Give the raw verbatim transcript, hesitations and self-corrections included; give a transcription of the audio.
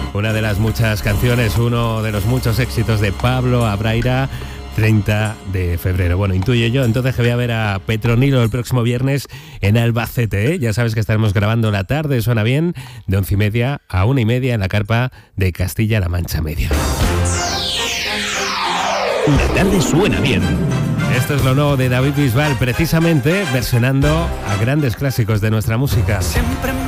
una de las muchas canciones, uno de los muchos éxitos de Pablo Abraira, treinta de febrero. Bueno, intuyo yo entonces que voy a ver a Petronilo el próximo viernes en Albacete, ¿eh? Ya sabes que estaremos grabando la tarde, suena bien, de once y media a una y media en la carpa de Castilla-La Mancha Media. La tarde suena bien. Esto es lo nuevo de David Bisbal, precisamente versionando a grandes clásicos de nuestra música. Siempre me